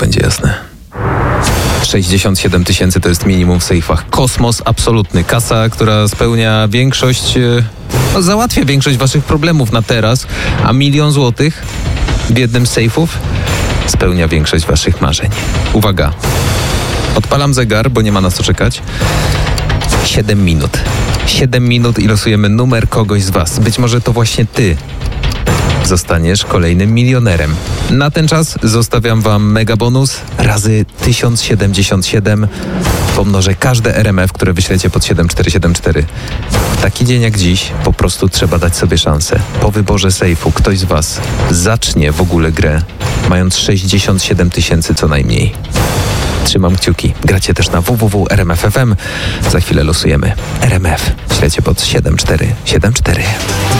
będzie jasne. 67 000 to jest minimum w sejfach. Kosmos absolutny. Kasa, która spełnia większość, załatwia większość waszych problemów na teraz, a 1 000 000 złotych w jednym z sejfów spełnia większość waszych marzeń. Uwaga. Odpalam zegar, bo nie ma na co czekać. 7 minut. 7 minut i losujemy numer kogoś z was. Być może to właśnie ty zostaniesz kolejnym milionerem. Na ten czas zostawiam wam mega bonus razy 1077. Pomnożę każde RMF, które wyślecie pod 7474. W taki dzień jak dziś po prostu trzeba dać sobie szansę. Po wyborze sejfu ktoś z was zacznie w ogóle grę, mając 67 000 co najmniej. Trzymam kciuki. Gracie też na www.rmf.fm. Za chwilę losujemy RMF. Śledźcie pod 7474.